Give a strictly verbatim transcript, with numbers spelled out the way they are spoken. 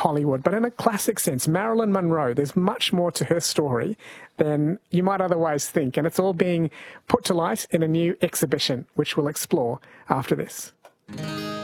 Hollywood, but in a classic sense. Marilyn Monroe, there's much more to her story than you might otherwise think, and it's all being put to light in a new exhibition, which we'll explore after this.